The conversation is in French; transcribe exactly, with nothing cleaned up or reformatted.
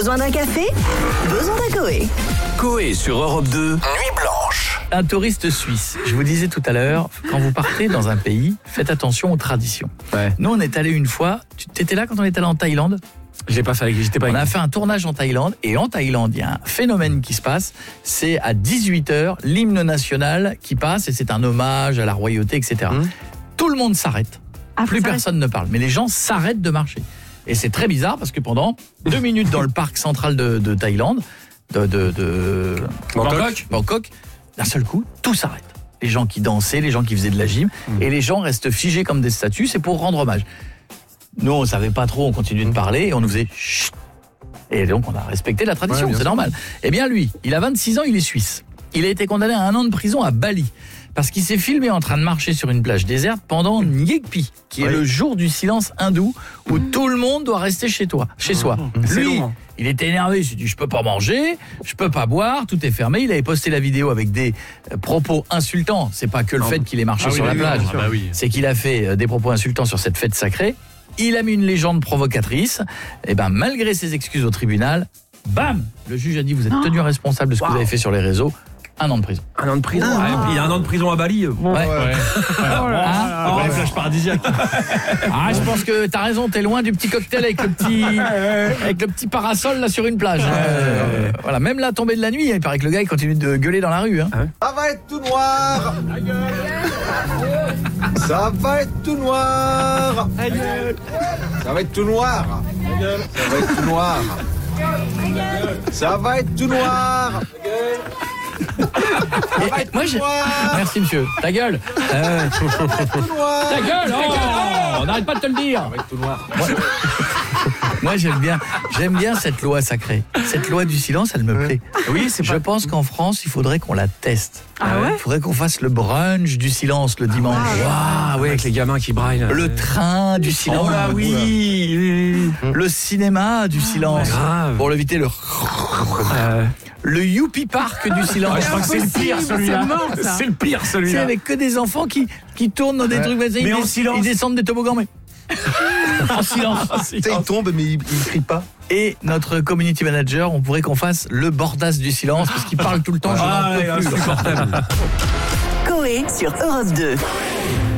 Besoin d'un café? Besoin d'un Coé. Coé sur Europe deux, Nuit Blanche. Un touriste suisse. Je vous disais tout à l'heure, quand vous partez dans un pays, faites attention aux traditions. Ouais. Nous, on est allé une fois. Tu étais là quand on est allé en Thaïlande? J'ai pas fait, j'étais pas. On a fait un tournage en Thaïlande, et en Thaïlande, il y a un phénomène qui se passe. C'est à dix-huit heures, l'hymne national qui passe, et c'est un hommage à la royauté, et cetera. Mmh. Tout le monde s'arrête. Ah, Plus personne ne parle, mais les gens s'arrêtent de marcher. Et c'est très bizarre parce que pendant deux minutes dans le parc central de, de Thaïlande, de, de, de Bangkok, Bangkok, d'un seul coup, tout s'arrête. Les gens qui dansaient, les gens qui faisaient de la gym, mmh. et les gens restent figés comme des statues, c'est pour rendre hommage. Nous, on ne savait pas trop, on continuait de parler et on nous faisait chut. Et donc, on a respecté la tradition, ouais, c'est sûr. Normal. Eh bien, lui, il a vingt-six ans, il est suisse. Il a été condamné à un an de prison à Bali parce qu'il s'est filmé en train de marcher sur une plage déserte pendant Nyekpi, qui oui. est le jour du silence hindou où mmh. tout le monde doit rester chez toi, chez mmh. soi. Mmh. Lui, long. Il était énervé, il s'est dit je peux pas manger, je peux pas boire, tout est fermé. Il avait posté la vidéo avec des propos insultants. C'est pas que le non. fait qu'il ait marché ah sur oui, la oui, plage, ah bah oui. c'est qu'il a fait des propos insultants sur cette fête sacrée. Il a mis une légende provocatrice. Et ben malgré ses excuses au tribunal, bam, le juge a dit vous êtes tenu responsable de ce wow. que vous avez fait sur les réseaux. Un an de prison. Un an de prison. Ah, ouais, il y a un an de prison à Bali. Ouais. ouais. ouais. Ah, oh, ouais, plage paradisiaque. Ah, je pense que t'as raison. T'es loin du petit cocktail avec le petit, avec le petit parasol là sur une plage. Ouais. Euh, voilà. Même la tombée de la nuit, il paraît que le gars il continue de gueuler dans la rue. Hein. Ça va être tout noir. Ça va être tout noir. Ça va être tout noir. Ça va être tout noir. Ça va être tout noir. Et, moi, j'ai... Merci monsieur. Ta gueule. Euh... Ta gueule. Oh, on n'arrête pas de te le dire. Ça va être tout noir. Moi, moi j'aime bien, j'aime bien cette loi sacrée. Cette loi du silence, elle me plaît. Oui, c'est. Je pas... pense qu'en France, il faudrait qu'on la teste. Ah ouais. Il faudrait qu'on fasse le brunch du silence le dimanche. Waouh, wow, ouais, avec les gamins qui braillent. Le train du silence. Oh là oui. Le cinéma du silence. Grave. Pour éviter le. Euh... Le Youpi Park du silence. Ouais, je crois que c'est le pire celui-là. C'est, c'est le pire celui-là. C'est avec que des enfants qui, qui tournent dans des ouais. trucs. Mais ils, en des, silence. Ils descendent des toboggans, mais. en silence. En silence. Ils tombent, mais ils ne crient pas. Et notre community manager, on pourrait qu'on fasse le bordas du silence parce qu'il parle tout le temps. Ah, je n'en peux plus. Coé sur Europe deux.